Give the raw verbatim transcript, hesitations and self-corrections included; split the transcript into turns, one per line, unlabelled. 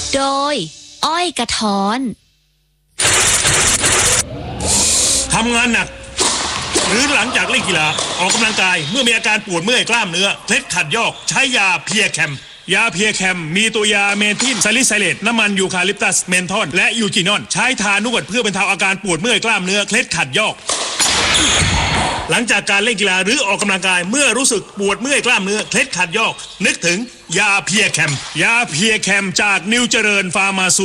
โดยอ้อยกระท้อน
ทำงานหนักหรือหลังจากเล่นกีฬาออกกำลังกายเมื่อมีอาการปวดเมื่อยกล้ามเนื้อเคล็ดขัดยอกใช้ยาเพียแคมยาเพียแคมมีตัวยาเมทิลซาลิไซเลตน้ำมันยูคาลิปตัสเมนทอนและยูจินอนใช้ทานวดเพื่อบรรเทาอาการปวดเมื่อยกล้ามเนื้อเคล็ดขัดยอกหลังจากการเล่นกีฬาหรือออกกำลังกายเมื่อรู้สึกปวดเมื่อยกล้ามเนื้อเคล็ดขัดยอกนึกถึงยาเพียแคมยาเพียแคมจากนิวเจริญฟาร์มาซู